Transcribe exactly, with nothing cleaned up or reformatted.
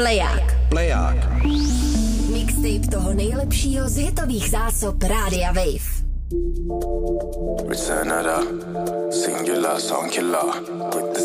Pleják. Pleják. Mixtape toho nejlepšího z hitových zásob Rádia Wave. Return of the singular song killer with the